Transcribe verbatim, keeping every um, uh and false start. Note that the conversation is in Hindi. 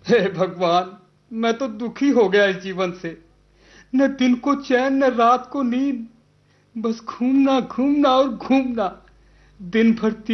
हे भगवान, मैं तो दुखी हो गया इस जीवन से। न दिन को चैन, न रात को नींद, बस घूमना घूमना और घूमना। दिन भर